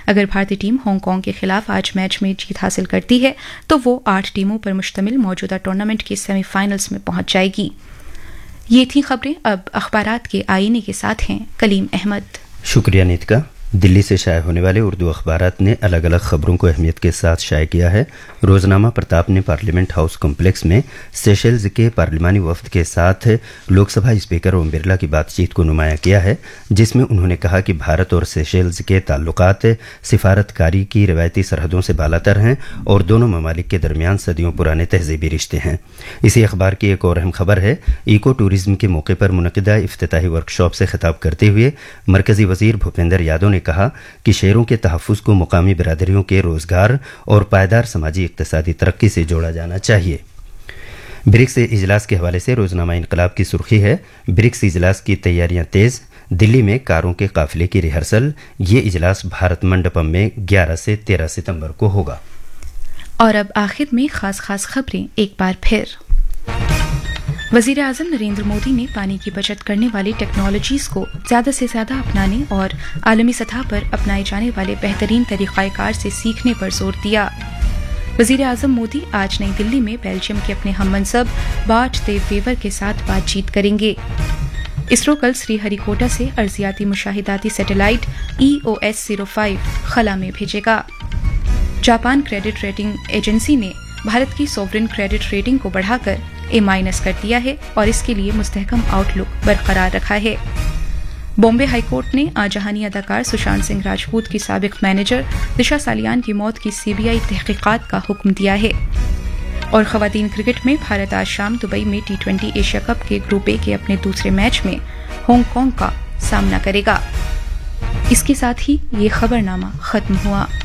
اگر بھارتی team Hong Kong کے خلاف آج میچ میں جیت حاصل کرتی ہے تو وہ 8 ٹیموں پر مشتمل موجودہ ٹورنامنٹ کے سیمی فائنلز میں پہنچ جائے گی۔ یہ تھیں خبریں، اب اخبارات کے آئینے کے ساتھ ہیں کلیم احمد۔ شکریہ نیتکا۔ دلی سے شائع ہونے والے اردو اخبارات نے الگ الگ خبروں کو اہمیت کے ساتھ شائع کیا ہے۔ روزنامہ پرتاپ نے پارلیمنٹ ہاؤس کمپلیکس میں سیشلز کے پارلیمانی وفد کے ساتھ لوک سبھا اسپیکر اوم برلا کی بات چیت کو نمایاں کیا ہے، جس میں انہوں نے کہا کہ بھارت اور سیشلز کے تعلقات سفارتکاری کی روایتی سرحدوں سے بالاتر ہیں اور دونوں ممالک کے درمیان صدیوں پرانے تہذیبی رشتے ہیں۔ اسی اخبار کی ایک اور اہم خبر ہے، ایکو ٹورزم کے موقع پر منعقدہ افتتاحی ورکشاپ سے خطاب کرتے ہوئے مرکزی وزیر بھوپیندر یادو نے کہا کہ شیروں کے تحفظ کو مقامی برادریوں کے روزگار اور پائیدار سماجی اقتصادی ترقی سے جوڑا جانا چاہیے۔ برکس اجلاس کے حوالے سے روزنامہ انقلاب کی سرخی ہے، برکس اجلاس کی تیاریاں تیز، دلی میں کاروں کے قافلے کی ریہرسل۔ یہ اجلاس بھارت منڈپم میں 11 سے 13 ستمبر کو ہوگا۔ اور اب آخر میں خاص خبریں ایک بار پھر۔ وزیر اعظم نریندر مودی نے پانی کی بچت کرنے والی ٹیکنالوجیز کو زیادہ سے زیادہ اپنانے اور عالمی سطح پر اپنائے جانے والے بہترین طریقہ کار سے سیکھنے پر زور دیا۔ وزیر اعظم مودی آج نئی دلی میں بیلجیم کے اپنے ہم منصب بارٹ دے ویور کے ساتھ بات چیت کریں گے۔ اسرو کل سری ہری کوٹا سے ارضیاتی مشاہداتی سیٹلائٹ EOS-05 خلا میں بھیجے گا۔ جاپان کریڈٹ ریٹنگ ایجنسی نے بھارت کی سوورن کریڈٹ ریٹنگ کو بڑھا کر A- کر دیا ہے اور اس کے لیے مستحکم آؤٹ لک برقرار رکھا ہے۔ بامبے ہائی کورٹ نے جہانی اداکار سشانت سنگھ راجپوت کی سابق مینیجر دشا سالیان کی موت کی CBI تحقیقات کا حکم دیا ہے۔ اور خواتین کرکٹ میں بھارت آج شام دبئی میں T20 ایشیا کپ کے گروپ A کے اپنے دوسرے میچ میں ہانگ کانگ کا سامنا کرے گا۔ اس کے ساتھ ہی یہ خبرنامہ ختم ہوا۔